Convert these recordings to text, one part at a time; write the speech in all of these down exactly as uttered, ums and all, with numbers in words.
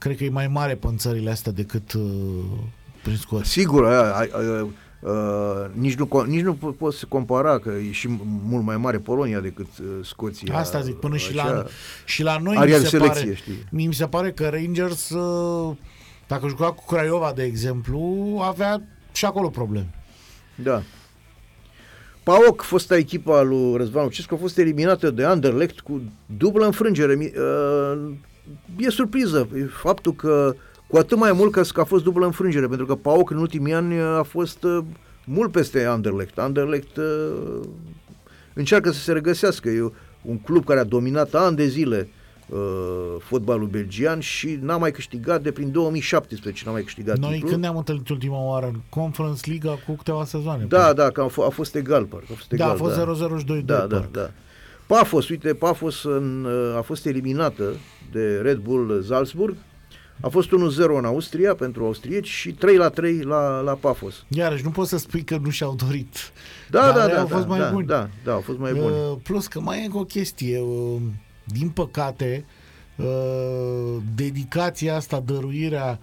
cred că e mai mare pe țările astea decât uh, prin Scoția. Sigur, a, a, a, a, nici, nu, nici nu po- poți compara, că e și mult mai mare Polonia decât uh, Scoția. Asta zic, până și așa, la, și la noi are mi se, selecție, pare, știi? mi se pare că Rangers, uh, dacă juca cu Craiova, de exemplu, avea și acolo probleme. Da. PAOK, fosta echipa lui Răzvan Lucescu, a fost eliminată de Anderlecht cu dublă înfrângere. E surpriză faptul că, cu atât mai mult că a fost dublă înfrângere, pentru că PAOK în ultimii ani a fost mult peste Anderlecht. Anderlecht încearcă să se regăsească. E un club care a dominat ani de zile uh, fotbalul belgian și n-a mai câștigat de prin două mii șaptesprezece, n-a mai câștigat Noi titlul. când ne-am întâlnit ultima oară în Conference League cu câteva sezoane. Da, da, că a, f- a fost egal, parcă. A fost da, egal, a fost zero zero și doi doi. Da, da, da. Pafos, uite, Pafos în, a fost eliminată de Red Bull Salzburg. A fost unu zero în Austria pentru austrieci și trei la trei la, la Pafos. Iarăși, nu poți să spui că nu și-au dorit. Da, da, da, au fost da, mai da, buni. da, da, au fost mai buni. Uh, plus că mai e încă o chestie. Uh, din păcate, uh, dedicația asta, dăruirea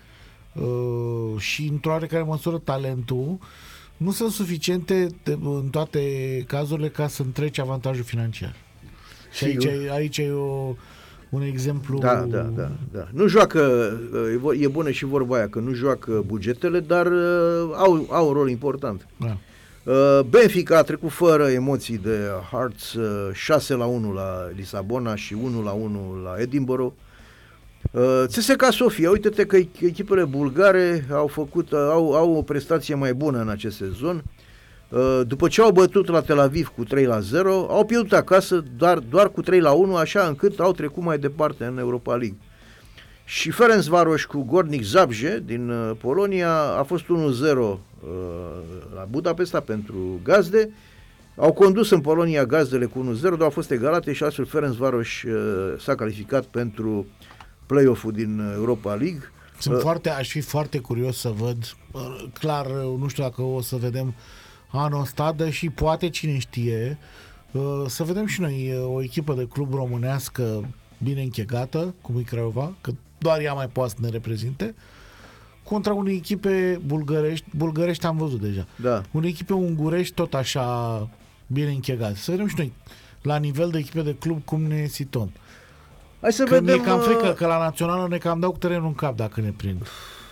uh, și într-o oarecare măsură talentul nu sunt suficiente de, în toate cazurile ca să întreci avantajul financiar. Și aici, aici e o, un exemplu... Da, da, da, da. Nu joacă, e bună și vorba aia, că nu joacă bugetele, dar uh, au, au un rol important. Da. Uh, Benfica a trecut fără emoții de Hearts, uh, șase la unu la Lisabona și unu la unu la Edinburgh. Uh, C S K A Sofia, uite-te că echipele bulgare au făcut, uh, au, au o prestație mai bună în acest sezon. Uh, după ce au bătut la Tel Aviv cu trei la zero, au pierdut acasă doar, doar cu trei la unu, așa încât au trecut mai departe în Europa League. Și Ferencvaros cu Gornik Zabrze din uh, Polonia a fost unu zero uh, la Budapesta pentru gazde. Au condus în Polonia gazdele cu unu zero, dar au fost egalate și astfel Ferencvaros uh, s-a calificat pentru play-off-ul din Europa League. Sunt uh, foarte, aș fi foarte curios să văd, uh, clar, nu știu dacă o să vedem anul ăsta, și poate, cine știe, uh, să vedem și noi uh, o echipă de club românească bine închegată, cum e Craiova, că doar ea mai poate să ne reprezinte, contra unei echipe bulgărești, bulgărești am văzut deja, da. unei echipe ungurești tot așa bine închegate. Să vedem și noi, la nivel de echipe de club, cum ne situăm. Hai să că vedem... mi-e cam frică că la națională ne cam dau cu terenul în cap dacă ne prind.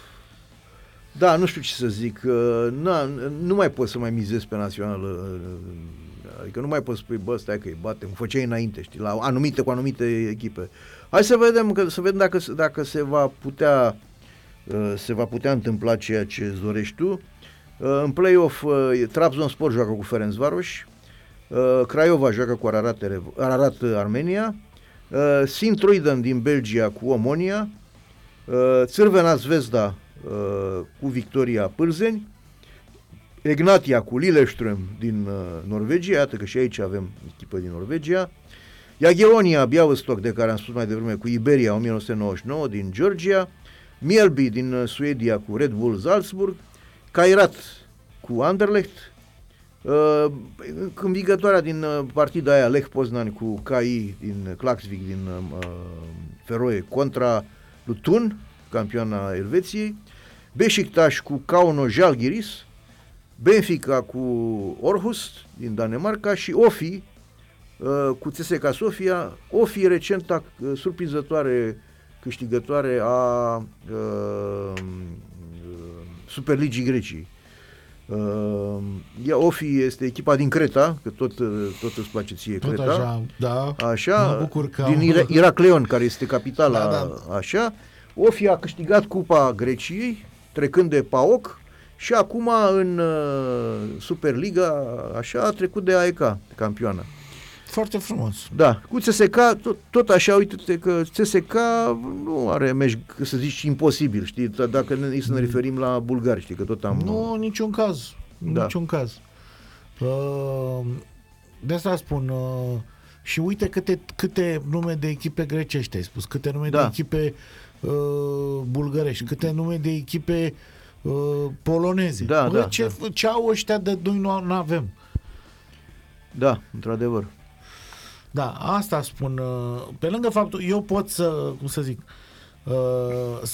Da, nu știu ce să zic. Na, nu mai poți să mai mizezi pe națională. Adică nu mai poți spui, bă, stai că îi batem. Făceai înainte, știi, la anumite cu anumite echipe. Hai să vedem, că, să vedem dacă, dacă se va putea se va putea întâmpla ceea ce îți dorești tu. În play-off, Trabzonspor joacă cu Ferencvaros, Craiova joacă cu Ararat, Ararat Armenia, Sint-Truiden din Belgia cu Omonia, Crvena Zvezda cu Victoria Pârzeni, Egnatia cu Lillestrøm din Norvegia, iată că și aici avem echipă din Norvegia, Jagiellonia Białystok, de care am spus mai devreme, cu Iberia o mie nouă sute nouăzeci și nouă din Georgia, Mjällby din Suedia cu Red Bull Salzburg, Kairat cu Anderlecht, uh, învingătoarea din partida aia Lech Poznan cu K I din Klaksvik din uh, Feroe contra lui Thun, campioana Elveției, Beşiktaş cu Kauno Žalgiris, Benfica cu Aarhus din Danemarca și Ofi uh, cu C S K A Sofia, Ofi recenta uh, surprinzătoare câștigătoare a uh, Superligii Grecii. Uh, ea, Ofi este echipa din Creta, că tot, tot îți place ție tot Creta. Așa, da. Așa, mă bucur că din am... Irakleion, care este capitala, da, da. Așa. Ofi a câștigat Cupa Greciei, trecând de PAOK și acum în uh, Superliga, așa, a trecut de A E K, campioană. Foarte frumos. Da, cu C S K A, tot, tot așa, uite-te că C S K A nu are meci, să zici, imposibil, știi, dacă ne, să ne referim la bulgari, știi, că tot am... Nu, niciun caz, da. niciun caz. Uh, de asta spun, uh, și uite câte, câte nume de echipe grecești ai spus, câte nume da. de echipe uh, bulgărești, câte nume de echipe uh, poloneze. Da, Bă, da, ce, da. ce au ăștia de noi nu avem? Da, într-adevăr. Da, asta spun. Pe lângă faptul, eu pot să, cum să zic, să